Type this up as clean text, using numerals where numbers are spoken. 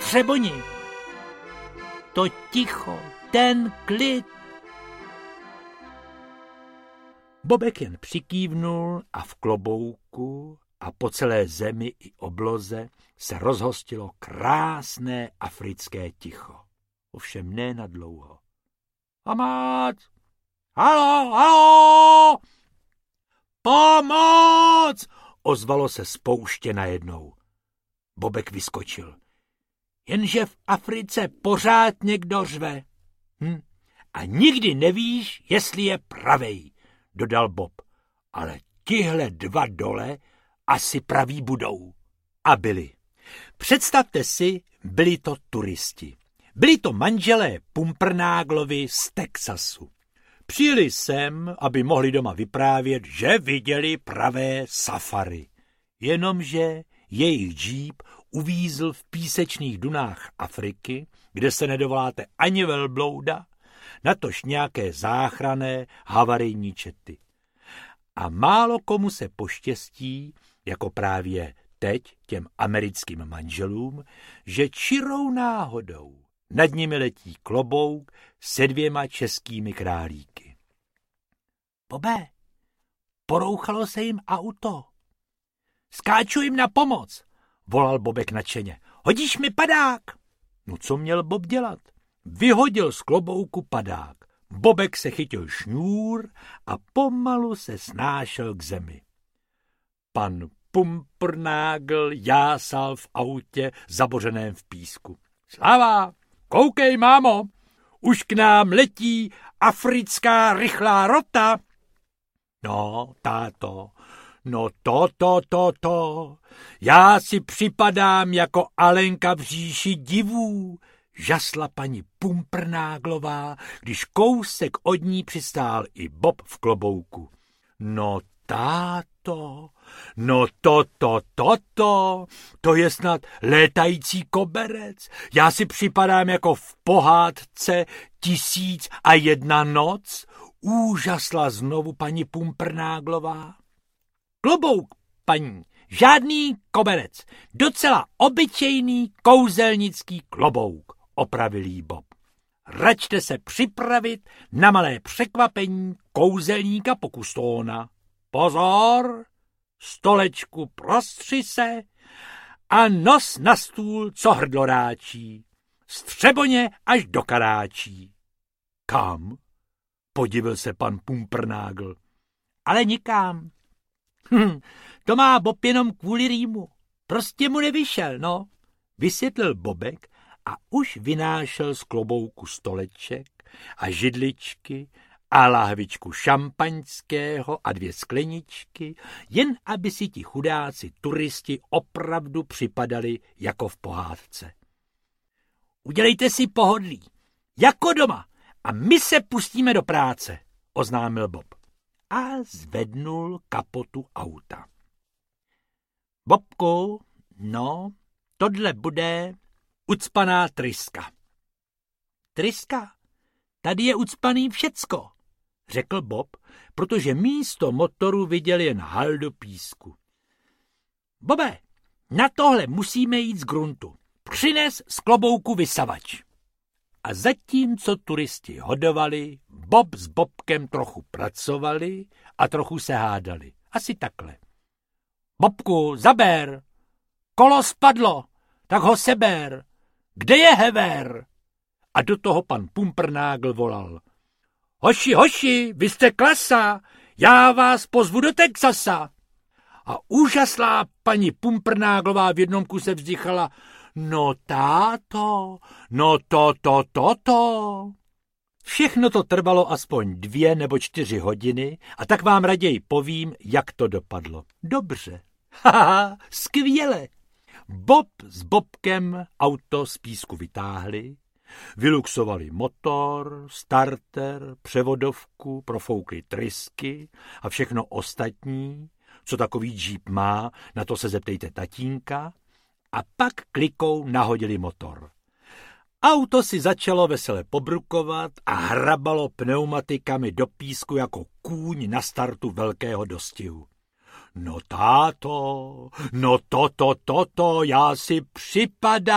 střeboni. To ticho, ten klid. Bobek jen přikývnul a v klobouku a po celé zemi i obloze se rozhostilo krásné africké ticho. Ovšem ne na dlouho. Pomoc! Haló, haló! Pomoc! Ozvalo se z pouště najednou. Bobek vyskočil. Jenže v Africe pořád někdo řve. A nikdy nevíš, jestli je pravej, dodal Bob. Ale tihle dva dole asi praví budou. A byli. Představte si, byli to turisti. Byli to manželé Pumpernáglovi z Texasu. Přijeli sem, aby mohli doma vyprávět, že viděli pravé safari. Jenomže jejich džíp uvízl v písečných dunách Afriky, kde se nedovoláte ani velblouda, natož nějaké záchranné havarijní čety. A málo komu se poštěstí, jako právě teď těm americkým manželům, že čirou náhodou nad nimi letí klobouk se 2 českými králíky. Bobe, porouchalo se jim auto. Skáču jim na pomoc, volal Bobek nadšeně. Hodíš mi padák? No co měl Bob dělat? Vyhodil z klobouku padák. Bobek se chytil šňůr a pomalu se snášel k zemi. Pan Pumpernágl jásal v autě zabořeném v písku. Sláva, koukej, mámo, už k nám letí africká rychlá rota. No, táto, no to. Já si připadám jako Alenka v říši divů, žasla paní Pumpernáglová, když kousek od ní přistál i Bob v klobouku. No táto, no to je snad létající koberec. Já si připadám jako v pohádce 1001 noc, úžasla znovu paní Pumpernáglová. Klobouk, paní, žádný koberec, docela obyčejný kouzelnický klobouk, opravil jí Bob. Račte se připravit na malé překvapení kouzelníka Pokustóna. Pozor, stolečku prostři se a nos na stůl, co hrdloráčí. Střeboně až do karáčí. Kam? Podivil se pan Pumpernágl. Ale nikam. To má Bob jenom kvůli rýmu. Prostě mu nevyšel, no, vysvětlil Bobek a už vynášel z klobouku stoleček a židličky a lahvičku šampaňského a 2 skleničky, jen aby si ti chudáci turisti opravdu připadali jako v pohádce. Udělejte si pohodlí, jako doma, a my se pustíme do práce, oznámil Bob a zvednul kapotu auta. Bobku, no, tohle bude ucpaná tryska. Tryska? Tady je ucpaný všecko, řekl Bob, protože místo motoru viděl jen haldu písku. Bobe, na tohle musíme jít z gruntu. Přines z klobouku vysavač. A zatímco turisti hodovali, Bob s Bobkem trochu pracovali a trochu se hádali. Asi takhle. Bobku, zaber! Kolo spadlo, tak ho seber! Kde je hever? A do toho pan Pumpernágl volal. Hoši, vy jste klasa, já vás pozvu do Texasa. A úžaslá paní Pumpernáglová v jednom kuse vzdychala. No táto, no to. Všechno to trvalo aspoň 2 nebo 4 hodiny a tak vám raději povím, jak to dopadlo. Dobře. Haha, skvěle. Bob s Bobkem auto z písku vytáhli, vyluxovali motor, starter, převodovku, profoukli trysky a všechno ostatní, co takový džíp má, na to se zeptejte tatínka, a pak klikou nahodili motor. Auto si začalo vesele pobrukovat a hrabalo pneumatikami do písku jako kůň na startu velkého dostihu. No táto, no to, já si připadám